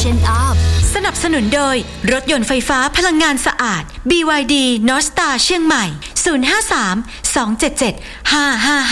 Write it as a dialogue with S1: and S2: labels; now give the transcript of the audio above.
S1: Freshen Up
S2: สนับสนุนโดยรถยนต์ไฟฟ้าพลังงานสะอาด BYD North Star เชียงใหม่053 277 5555